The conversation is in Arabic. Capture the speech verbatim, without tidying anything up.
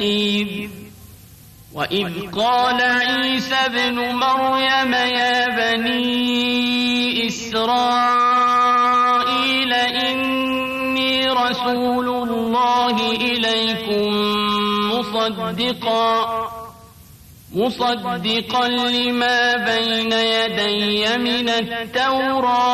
وإذ قال عيسى ابن مريم يا بني إسرائيل إني رسول الله إليكم مصدقا مصدقا لما بين يدي من التوراة